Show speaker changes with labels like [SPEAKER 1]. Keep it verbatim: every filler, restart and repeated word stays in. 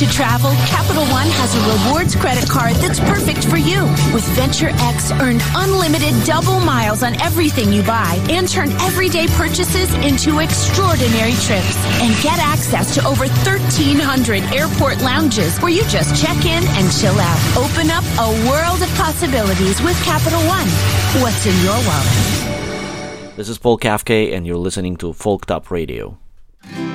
[SPEAKER 1] To travel, Capital One has a rewards credit card that's perfect for you. With Venture X, earn unlimited double miles on everything you buy and turn everyday purchases into extraordinary trips. And get access to over thirteen hundred airport lounges where you just check in and chill out. Open up a world of possibilities with Capital One. What's in your wallet?
[SPEAKER 2] This is Paul Kafke, and you're listening to Folk Top Radio.